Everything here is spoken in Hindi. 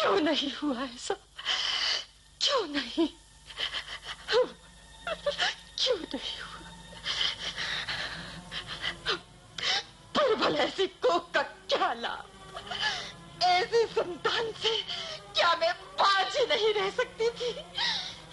क्यों नहीं हुआ ऐसा? क्यों नहीं? क्यों नहीं हुआ? पर भला ऐसी कोख का क्या लाभ? ऐसी संतान से क्या मैं बाजी नहीं रह सकती थी?